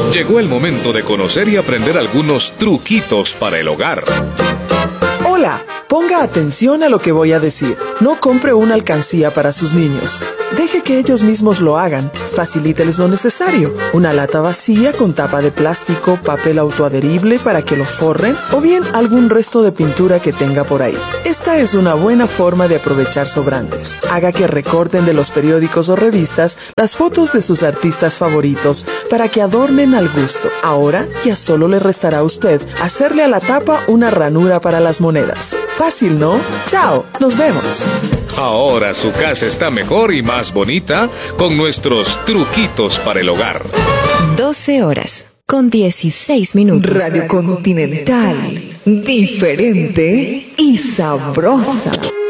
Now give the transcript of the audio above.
Llegó el momento de conocer y aprender algunos truquitos para el hogar. Hola, ponga atención a lo que voy a decir. No compre una alcancía para sus niños. Deje que ellos mismos lo hagan. Facilíteles lo necesario. Una lata vacía con tapa de plástico, papel autoadherible para que lo forren o bien algún resto de pintura que tenga por ahí. Esta es una buena forma de aprovechar sobrantes. Haga que recorten de los periódicos o revistas las fotos de sus artistas favoritos para que adornen al gusto. Ahora ya solo le restará a usted hacerle a la tapa una ranura para las monedas. Fácil, ¿no? ¡Chao! ¡Nos vemos! Ahora su casa está mejor y más bonita con nuestros truquitos para el hogar. 12:16. Radio Continental, diferente y sabrosa.